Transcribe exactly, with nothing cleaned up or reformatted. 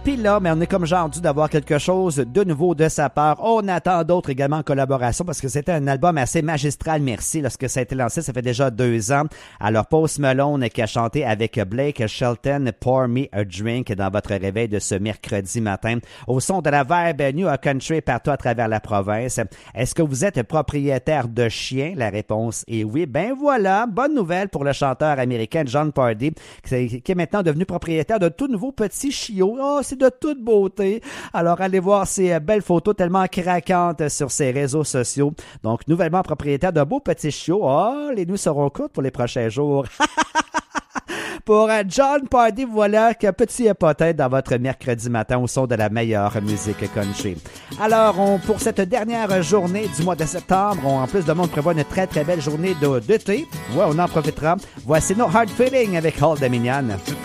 Puis là, mais on est comme genre dû d'avoir quelque chose de nouveau de sa part. On attend d'autres également en collaboration parce que c'était un album assez magistral, merci, lorsque ça a été lancé, ça fait déjà deux ans. Alors, Post Malone qui a chanté avec Blake Shelton, Pour Me a Drink dans votre réveil de ce mercredi matin. Au son de la vibe New Country partout à travers la province. Est-ce que vous êtes propriétaire de chiens? La réponse est oui. Ben voilà, bonne nouvelle pour le chanteur américain Jon Pardi qui est maintenant devenu propriétaire de tout nouveau petit chiot. Oh, c'est de toute beauté. Alors, allez voir ces belles photos tellement craquantes sur ses réseaux sociaux. Donc, nouvellement propriétaire d'un beau petit chiot. Oh, les nuits seront courtes pour les prochains jours. Pour Jon Pardi, voilà qu'un petit potin dans votre mercredi matin au son de la meilleure musique country. Alors, on, pour cette dernière journée du mois de septembre, on, en plus de monde prévoit une très très belle journée de, d'été. Ouais, on en profitera. Voici No Hard Feeling avec Old Dominion.